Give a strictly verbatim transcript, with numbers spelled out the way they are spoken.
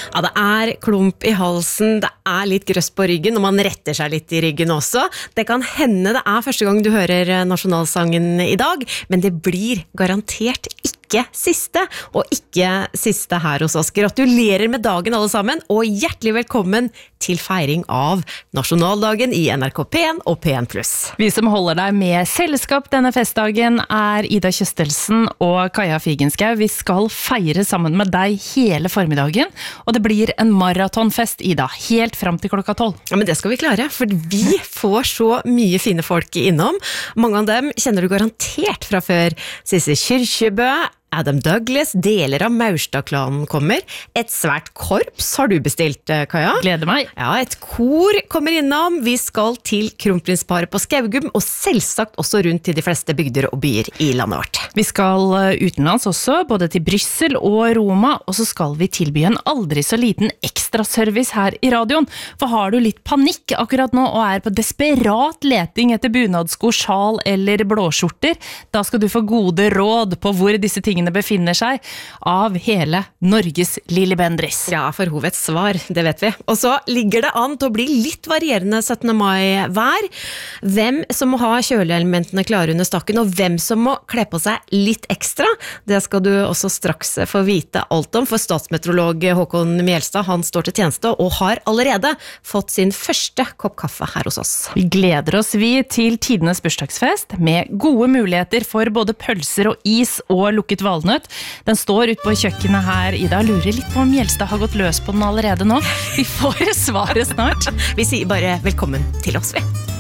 Ja, det er klump i halsen, det er litt grøss på ryggen, og man retter seg litt i ryggen også. Det kan hende det er første gang du hører nasjonalsangen i dag, men det blir garantert ikke siste, og ikke siste her hos oss. Gratulerer med dagen alle sammen, og hjertelig velkommen til feiring av nasjonaldagen i N R K P en og P en pluss. Vi som holder deg med selskap denne festdagen er Ida Kjøstelsen og Kaja Figenschou. Vi skal feire sammen med deg hele formiddagen, og det blir en maratonfest, Ida, helt frem til klokka tolv. Ja, men det skal vi klare, for vi får så mye fine folk innom. Mange av dem kjenner du garantert fra før. Sisse Kyrkjebø, Adam Douglas, deler av Maurstad-klanen kommer. Et svært korps har du bestilt, Kaja. Gleder meg. Ja, et kor kommer innom. Vi skal til kronprinsparet på Skaugum, og selvsagt også rundt til de fleste bygder og byer i landet vårt. Vi skal utenlands også, både til Bryssel og Roma, og så skal vi tilby en aldri så liten ekstra service her i radioen. For har du litt panikk akkurat nå, og er på desperat leting etter bunadsko, sjal eller blåskjorter, da skal du få gode råd på hvor disse tingene befinner seg av hele Norges Lille Bendriss. Ja, for hun vet svar, det vet vi. Og så ligger det an til å bli litt varierende syttende mai vær. Hvem som må ha kjøleelementene klare under stakken, og hvem som må kle på seg litt ekstra, det skal du også straks få vite alt om, for statsmeteorolog Håkon Mjelstad, han står til tjeneste og har allerede fått sin første kopp kaffe her hos oss. Vi gleder oss vi til tidenes bursdagsfest, med gode muligheter for både pølser og is og lukket valnøtt. Den står ute på kjøkkenet her. Ida lurer litt på om Mjelstad har gått løs på den allerede nå. Vi får svaret snart. Vi sier bare velkommen til oss, vi.